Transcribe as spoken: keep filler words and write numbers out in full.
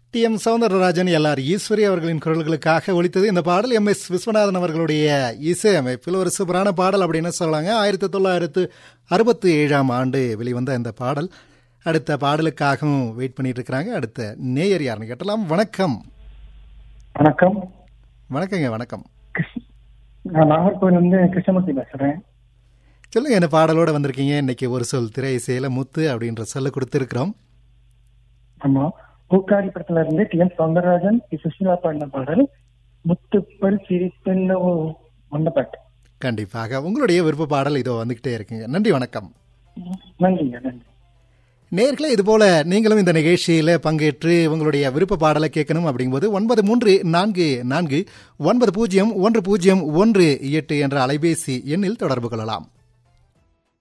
D M Soundararajan, L R Eswari அவர்களின் குரல்களுக்காக ஒலித்தது இந்த பாடல். எம் எஸ் விஸ்வநாதன் அவர்களுடைய இசையமைப்பில் ஒரு சூப்பரான பாடல் அப்படின்னு சொல்லலாங்க. ஆயிரத்தி தொள்ளாயிரத்து அறுபத்தி ஏழாம் ஆண்டு வெளிவந்த இந்த பாடல். அடுத்த பாடலுக்காகவும் வெயிட் பண்ணிட்டு இருக்கிறாங்க. அடுத்த நேயர் யாருன்னு கேட்டலாம். வணக்கம். வணக்கம். வணக்கங்க. வணக்கம். நான் நாகர்கோவில் வந்து கிருஷ்ணமூர்த்தி பேசுறேன். சொல்லுங்க, என்ன பாடலோட வந்திருக்கீங்க? இன்னைக்கு ஒரு சொல் திரை இசையில முத்து அப்படின்ற சொல்ல கொடுத்திருக்கிறோம். ஆமா, பூக்காரி படத்துல இருந்து டி எம் சௌந்தரராஜன் சுஷிலா பாடின பாடல் முத்துப்பல் சிரிப்பென்னவோ அந்த பாட்டு. கண்டிப்பாக உங்களுடைய விருப்ப பாடல் இதோ வந்துகிட்டே இருக்குங்க. நன்றி, வணக்கம். நன்றிங்க. நன்றி நேயர்களே. இது போல நீங்களும் இந்த நிகழ்ச்சியில பங்கேற்று உங்களுடைய விருப்ப பாடலை கேட்கணும் அப்படிங்கும்போது ஒன்பது மூன்று நான்கு நான்கு ஒன்பது பூஜ்ஜியம் ஒன்று பூஜ்ஜியம் ஒன்று எட்டு என்ற அலைபேசி எண்ணில் தொடர்பு கொள்ளலாம்.